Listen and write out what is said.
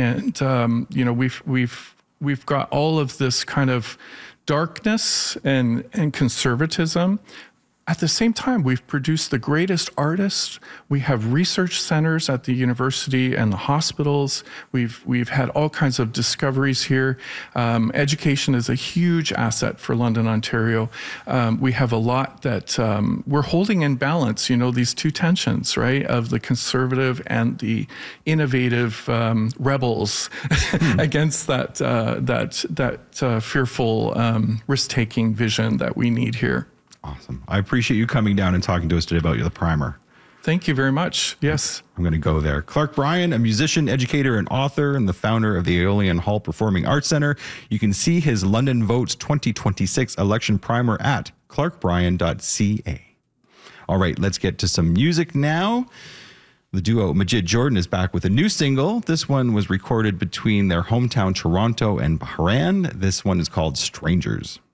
And we've got all of this kind of darkness and conservatism. At the same time, we've produced the greatest artists. We have research centers at the university and the hospitals. We've had all kinds of discoveries here. Education is a huge asset for London, Ontario. We have a lot that we're holding in balance, these two tensions, right, of the conservative and the innovative rebels against that fearful risk-taking vision that we need here. Awesome. I appreciate you coming down and talking to us today about the primer. Thank you very much. Yes. I'm going to go there. Clark Bryan, a musician, educator, and author, and the founder of the Aeolian Hall Performing Arts Centre. You can see his London Votes 2026 election primer at clarkbryan.ca. All right, let's get to some music now. The duo Majid Jordan is back with a new single. This one was recorded between their hometown Toronto and Bahrain. This one is called Strangers.